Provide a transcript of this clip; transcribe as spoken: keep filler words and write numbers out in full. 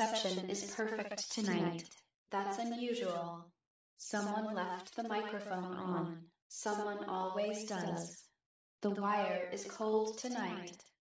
reception is perfect tonight. That's unusual. Someone left the microphone on. Someone always does. The wire is cold tonight.